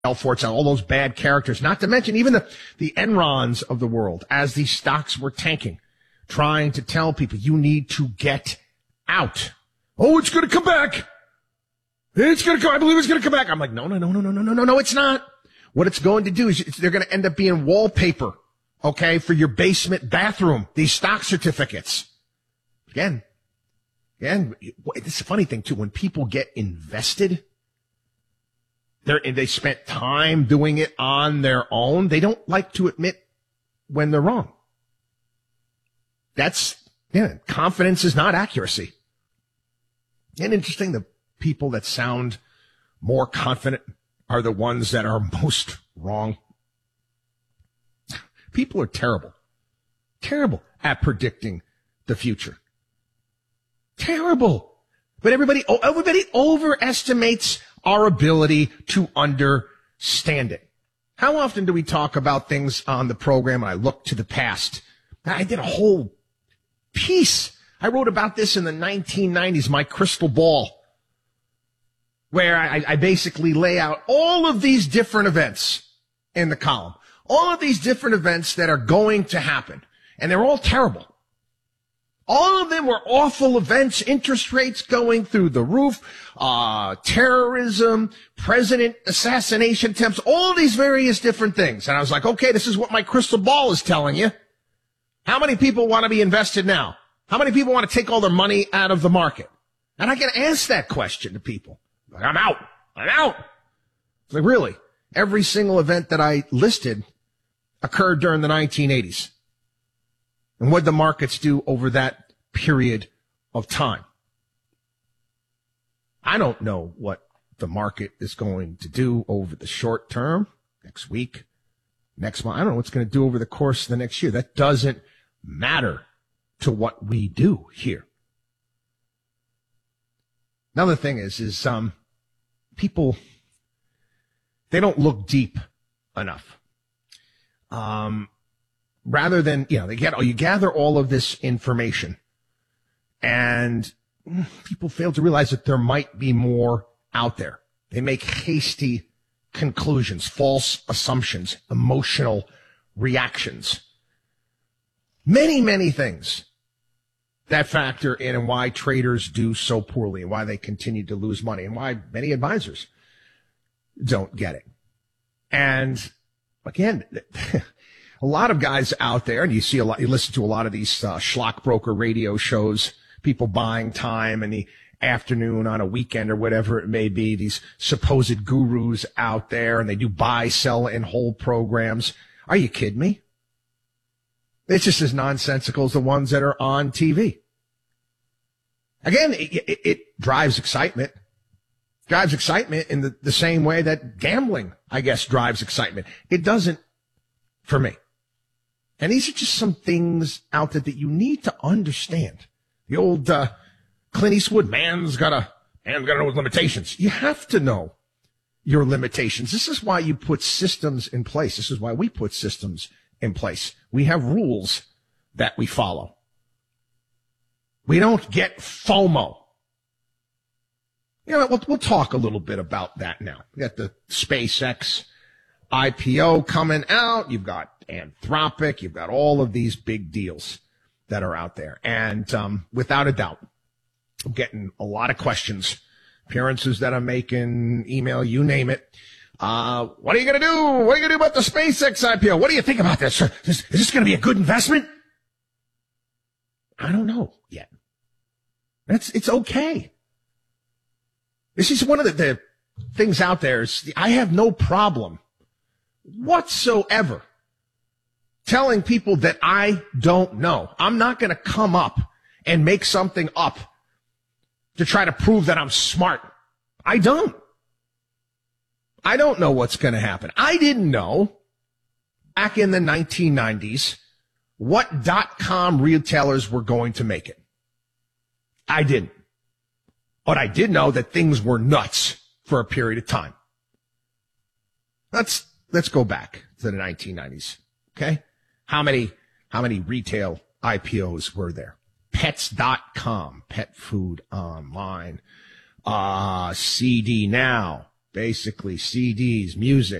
Forts, all those bad characters, not to mention even the Enrons of the world, as these stocks were tanking, trying to tell people you need to get out. Oh, it's going to come back. It's going to come. I believe it's going to come back. I'm like, no, it's not. What it's going to do is they're going to end up being wallpaper, okay, for your basement bathroom, these stock certificates. Again, it's a funny thing too. When people get invested, they spent time doing it on their own. They don't like to admit when they're wrong. Confidence is not accuracy. And interesting, the people that sound more confident are the ones that are most wrong. People are terrible at predicting the future. Terrible. But everybody overestimates our ability to understand it. How often do we talk about things on the program and I look to the past? I did a whole piece. I wrote about this in the 1990s, my crystal ball, where I basically lay out all of these different events in the column. All of these different events that are going to happen. And they're all terrible. All of them were awful events, interest rates going through the roof, terrorism, president assassination attempts, all these various different things. And I was like, okay, this is what my crystal ball is telling you. How many people want to be invested now? How many people want to take all their money out of the market? And I can ask that question to people. Like, I'm out. It's like, really? Every single event that I listed occurred during the 1980s. And what did the markets do over that period of time? I don't know what the market is going to do over the short term, next week, next month. I don't know what it's going to do over the course of the next year. That doesn't matter to what we do here. Another thing is people, they don't look deep enough. Rather than, you gather all of this information and people fail to realize that there might be more out there. They make hasty conclusions, false assumptions, emotional reactions. Many, many things that factor in and why traders do so poorly and why they continue to lose money and why many advisors don't get it. And again, a lot of guys out there, and you listen to a lot of these schlockbroker radio shows, people buying time in the afternoon on a weekend or whatever it may be, these supposed gurus out there, and they do buy, sell, and hold programs. Are you kidding me? It's just as nonsensical as the ones that are on TV. Again, it drives excitement. Drives excitement in the same way that gambling, I guess, drives excitement. It doesn't for me. And these are just some things out there that you need to understand. The old Clint Eastwood, man's gotta know his limitations. You have to know your limitations. This is why you put systems in place. This is why we put systems in place. We have rules that we follow. We don't get FOMO. We'll talk a little bit about that now. We got the SpaceX IPO coming out. You've got Anthropic. You've got all of these big deals that are out there. And without a doubt, I'm getting a lot of questions, appearances that I'm making, email, you name it. What are you going to do? What are you going to do about the SpaceX IPO? What do you think about this? Is this going to be a good investment? I don't know yet. It's okay. This is one of the things out there. I have no problem whatsoever telling people that I don't know. I'm not going to come up and make something up to try to prove that I'm smart. I don't know what's going to happen. I didn't know back in the 1990s what .com retailers were going to make it. I didn't. But I did know that things were nuts for a period of time. Let's go back to the 1990s. Okay? How many retail IPOs were there? Pets.com, pet food online, CD Now, basically CDs, music.